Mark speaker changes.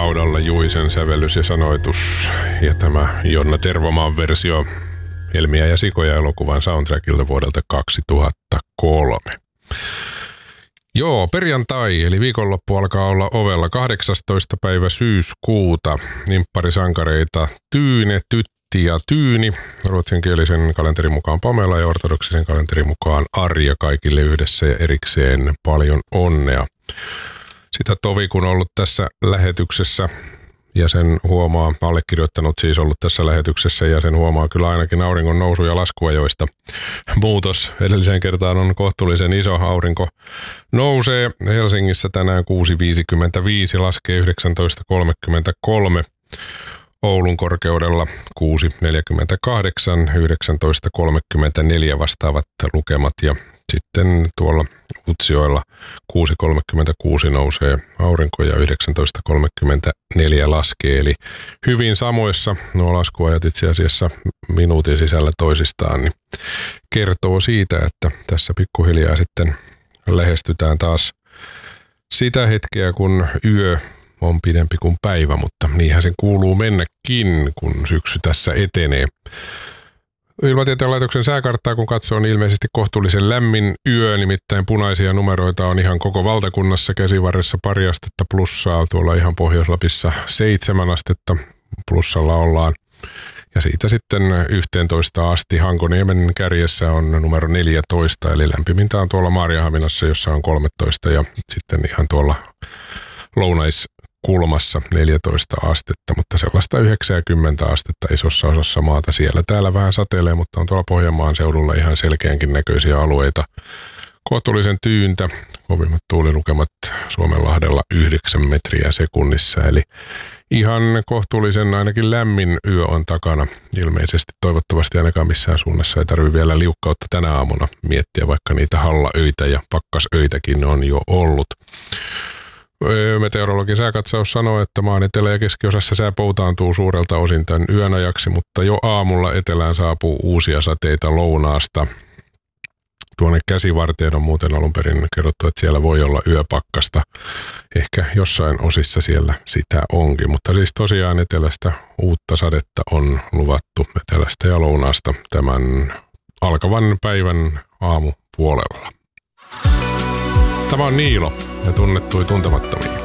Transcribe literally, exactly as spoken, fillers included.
Speaker 1: laudalla Juisen sävellys ja sanoitus ja tämä Jonna Tervomaan versio Helmiä ja sikoja elokuvan soundtrackilta vuodelta kaksituhattakolme. Joo, perjantai, eli viikonloppu alkaa olla ovella kahdeksastoista päivä syyskuuta. Nimpparisankareita Tyyne, Tytti ja Tyyni, ruotsinkielisen kalenterin mukaan Pamela ja ortodoksisen kalenterin mukaan Arja, kaikille yhdessä ja erikseen paljon onnea. Sitä tovi, kun ollut tässä lähetyksessä ja sen huomaa, allekirjoittanut siis ollut tässä lähetyksessä ja sen huomaa kyllä ainakin auringon nousu- ja laskuajoista. Muutos edelliseen kertaan on kohtuullisen iso. Aurinko nousee Helsingissä tänään kuusi viisikymmentäviisi, laskee yhdeksäntoista kolmekymmentäkolme. Oulun korkeudella kuusi neljäkymmentäkahdeksan, yhdeksäntoista kolmekymmentäneljä vastaavat lukemat ja sitten tuolla Utsjoella kuusi kolmekymmentäkuusi nousee aurinko ja yhdeksäntoista kolmekymmentäneljä laskee. Eli hyvin samoissa nuo laskuajat itse asiassa minuutin sisällä toisistaan, niin kertoo siitä, että tässä pikkuhiljaa sitten lähestytään taas sitä hetkeä, kun yö on pidempi kuin päivä, mutta niinhän sen kuuluu mennäkin, kun syksy tässä etenee. Ilmatieteen laitoksen sääkarttaa kun katsoo, on ilmeisesti kohtuullisen lämmin yö, nimittäin punaisia numeroita on ihan koko valtakunnassa, Käsivarressa pari astetta plussaa, tuolla ihan Pohjois-Lapissa seitsemän astetta plussalla ollaan. Ja siitä sitten yhteentoista asti Hankoniemen kärjessä on numero neljätoista, eli lämpimintä on tuolla Maarianhaminassa, jossa on kolmetoista ja sitten ihan tuolla lounais-kulmassa neljätoista astetta, mutta sellaista yhdeksänkymmentä astetta isossa osassa maata siellä. Täällä vähän satelee, mutta on tuolla Pohjanmaan seudulla ihan selkeänkin näköisiä alueita. Kohtuullisen tyyntä, kovimmat tuulilukemat Suomenlahdella yhdeksän metriä sekunnissa, eli ihan kohtuullisen ainakin lämmin yö on takana. Ilmeisesti toivottavasti ainakaan missään suunnassa ei tarvitse vielä liukkautta tänä aamuna miettiä, vaikka niitä hallaöitä ja pakkasöitäkin on jo ollut. Meteorologin sääkatsaus sanoo, että maan etelä- ja keskiosassa sää poutaantuu suurelta osin tämän yön ajaksi, mutta jo aamulla etelään saapuu uusia sateita lounaasta. Tuonne Käsivarteen on muuten alun perin kerrottu, että siellä voi olla yöpakkasta. Ehkä jossain osissa siellä sitä onkin, mutta siis tosiaan etelästä uutta sadetta on luvattu etelästä ja lounaasta tämän alkavan päivän aamupuolella. Tämä on Niilo ja tunnettui tuntemattomia.